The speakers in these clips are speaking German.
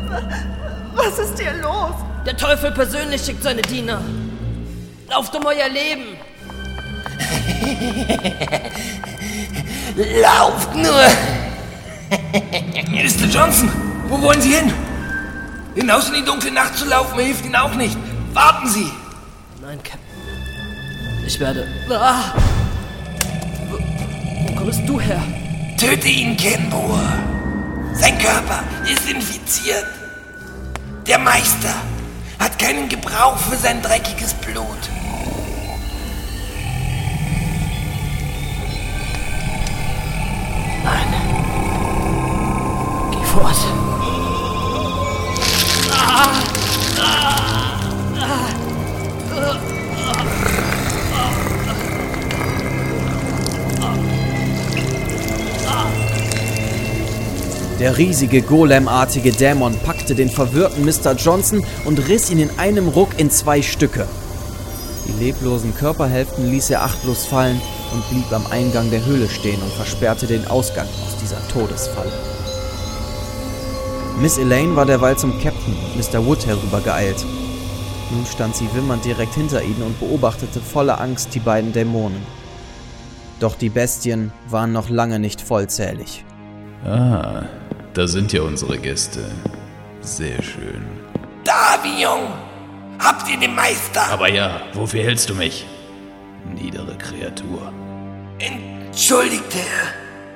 Was ist hier los? Der Teufel persönlich schickt seine Diener. Lauft um euer Leben. Lauft nur! Mr. Johnson, wo wollen Sie hin? Hinaus in die dunkle Nacht zu laufen hilft Ihnen auch nicht. Warten Sie! Nein, Captain. Ich werde... Ah! Wo kommst du her? Töte ihn, Kenbohr. Sein Körper ist infiziert. Der Meister hat keinen Gebrauch für sein dreckiges Blut. Nein. Geh fort. Der riesige Golemartige Dämon packte den verwirrten Mr. Johnson und riss ihn in einem Ruck in 2 Stücke. Die leblosen Körperhälften ließ er achtlos fallen und blieb am Eingang der Höhle stehen und versperrte den Ausgang aus dieser Todesfalle. Miss Elaine war derweil zum Captain und Mr. Wood herübergeeilt. Nun stand sie wimmernd direkt hinter ihnen und beobachtete voller Angst die beiden Dämonen. Doch die Bestien waren noch lange nicht vollzählig. Ah, da sind ja unsere Gäste. Sehr schön. Davion! Habt ihr den Meister? Aber ja, wofür hältst du mich? Niedere Kreatur. Entschuldigt, Herr.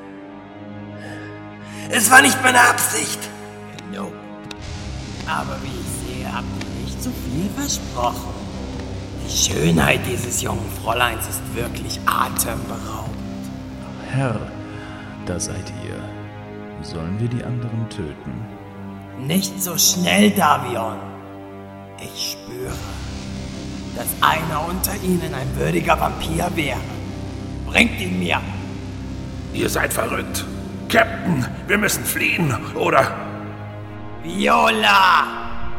Es war nicht meine Absicht. No. Aber wie ich sehe, habt ihr nicht zu viel versprochen. Die Schönheit dieses jungen Fräuleins ist wirklich atemberaubend. Herr, da seid ihr. Sollen wir die anderen töten? Nicht so schnell, Davion. Ich spüre, dass einer unter ihnen ein würdiger Vampir wäre. Bringt ihn mir. Ihr seid verrückt. Captain, wir müssen fliehen, oder? Viola!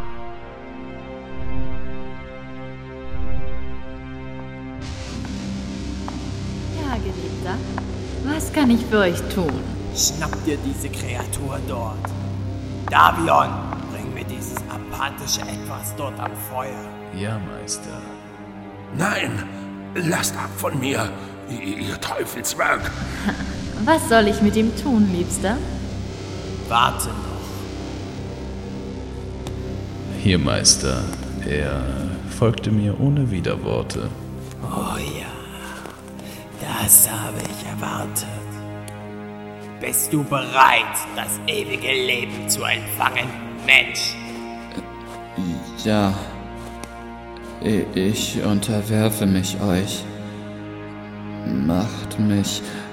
Ja, Geliebter. Was kann ich für euch tun? Schnapp dir diese Kreatur dort. Davion, bring mir dieses apathische Etwas dort am Feuer. Ja, Meister. Nein, lasst ab von mir, ihr Teufelswerk. Was soll ich mit ihm tun, Liebster? Warte noch. Hier, Meister. Er folgte mir ohne Widerworte. Oh ja, das habe ich erwartet. Bist du bereit, das ewige Leben zu empfangen, Mensch? Ja. Ich unterwerfe mich euch. Macht mich